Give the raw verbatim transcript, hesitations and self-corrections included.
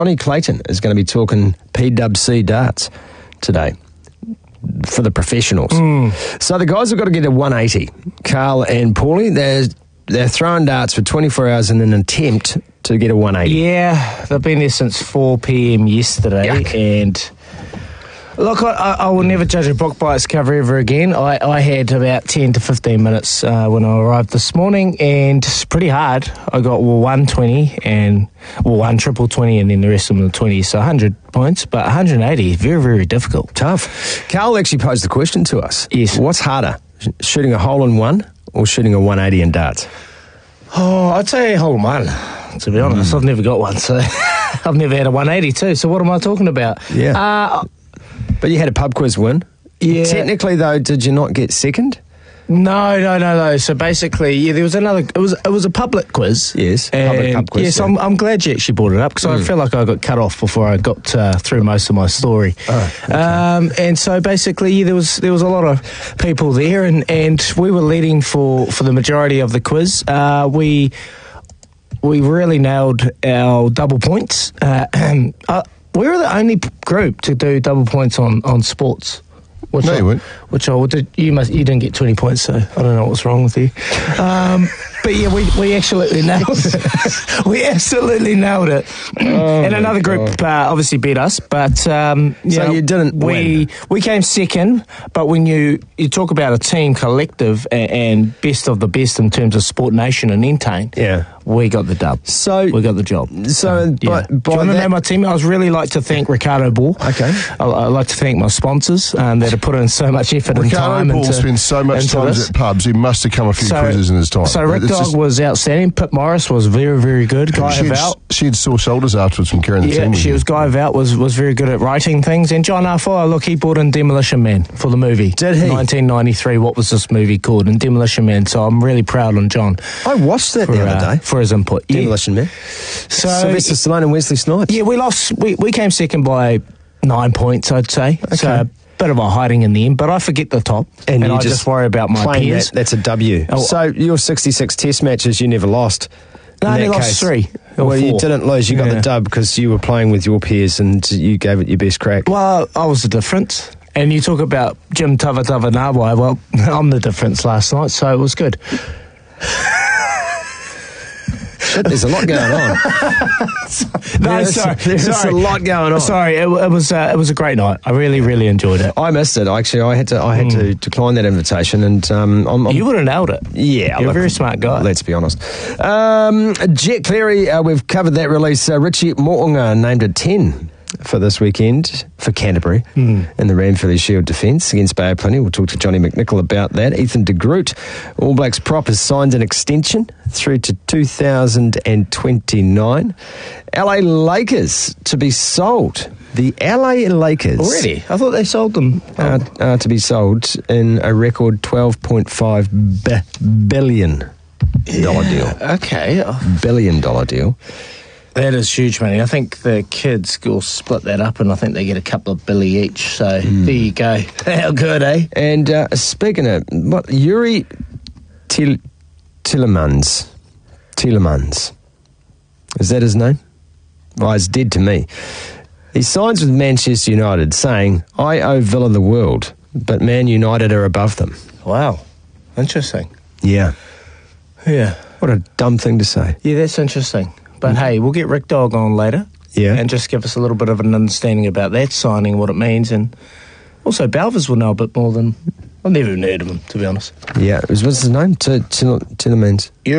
Johnny Clayton is going to be talking P W C darts today for the professionals. Mm. So the guys have got to get a one eighty. Carl and Paulie, they're, they're throwing darts for twenty-four hours in an attempt to get a one eighty. Yeah, they've been there since four p.m. yesterday. Yuck. And look, I, I will never judge a book by its cover ever again. I, I had about ten to fifteen minutes uh, when I arrived this morning, and it's pretty hard. I got well, one twenty and well, one triple twenty, and then the rest of them are twenty, so one hundred points. But one hundred eighty is very, very difficult. Tough. Carl actually posed the question to us. Yes. What's harder, sh- shooting a hole in one or shooting a one eighty in darts? Oh, I'd say hole in one, to be honest. Mm. I've never got one, so I've never had a one eighty too, so what am I talking about? Yeah. Uh, But you had a pub quiz win. Yeah. Technically, though, did you not get second? No, no, no, no. So basically, yeah, there was another. It was it was a public quiz. Yes, and public pub quiz, Yes, yeah. I'm, I'm glad you actually brought it up because Mm. I feel like I got cut off before I got uh, through most of my story. Oh, okay. um, and so basically, yeah, there was there was a lot of people there, and, and we were leading for, for the majority of the quiz. Uh, we we really nailed our double points. Uh, uh, we were the only p- group to do double points on, on sports. Which No, I, you weren't. Which I did. You must. You didn't get twenty points, so I don't know what's wrong with you. Um, but yeah, we, we absolutely nailed it. we absolutely nailed it. Oh and my another group uh, obviously beat us, but um, you So know, you didn't We win. we came second, but when you you talk about a team collective and, and best of the best in terms of Sport Nation and Entain, Yeah. we got the dub. So- we got the job. So, yeah. by- Do by you want to that- know my team? I would really like to thank Ricardo Ball. Okay. I, I'd like to thank my sponsors um, that have put in so much effort and Ricardo time Ball into, spends so much into time this. at pubs, he must have come a few quizzes in his time. So Rick It's Dog just- was outstanding. Pip Morris was very, very good. Guy she, had, Hout. she had sore shoulders afterwards from carrying the Yeah, team. with she you. was. Guy Vout was, was very good at writing things. And John Arfoyle, look, he brought in Demolition Man for the movie. Did he? nineteen ninety-three, what was this movie called? And Demolition Man. So I'm really proud on John I watched that for, the other uh, day. for his input. Yeah. Demolition Man. So, Sylvester Stallone and Wesley Snipes. yeah, we lost. We, we came second by nine points, I'd say. So a bit of a hiding in the end, but I forget the top. And And, you I just just worry about my Playing peers. that, that's a W. Oh. So your sixty-six test matches, you never lost. No, in I only that lost case. three or Well, you four. didn't lose. You got Yeah. the dub because you were playing with your peers and you gave it your best crack. Well, I was the difference. And you talk about Jim Tava Tava Nawai. Well, I'm the difference last night, so it was good. Shit, there's a lot going on. No, There's- sorry, there's sorry. a lot going on. Sorry, it, it was uh, it was a great night. I really, really enjoyed it. I missed it. Actually, I had to. I had to decline that invitation, and um, I'm, I'm You would have nailed it. Yeah, You're look, a very smart guy. Let's be honest. Um, Jet Cleary, uh, we've covered that release. Uh, Richie Mo'unga named a ten for this weekend for Canterbury Hmm. in the Ranfurly Shield defence against Bay of Plenty. We'll talk to Johnny McNichol about that. Ethan de Groot, All Blacks prop, has signed an extension through to two thousand twenty-nine. L A Lakers to be sold. The L A Lakers Already? I thought they sold them. are, are to be sold in a record twelve point five b- billion dollar deal. Okay. Billion dollar deal. That is huge money. I think the kids will split that up and I think they get a couple of billy each. So there you go. How good, eh? And uh, speaking of what, Yuri Til- Tillemans, Tillemans, is that his name? Well, it's dead to me. He signs with Manchester United, saying, "I owe Villa the world, but Man United are above them." Wow. Interesting. Yeah, Yeah. what a dumb thing to say. Yeah, that's interesting. But hey, we'll get Rick Dog on later. Yeah. And just give us a little bit of an understanding about that signing, what it means. And also, Balvers will know a bit more than... I've never even heard of him, to be honest. Yeah, it was, what's his name? Til- Til- Tillemans.